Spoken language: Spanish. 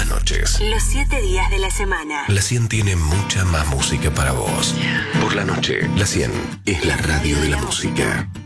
las noches. Los 7 días de la semana. La 100 tiene mucha más música para vos. Por la noche, la 100 es la radio de la música.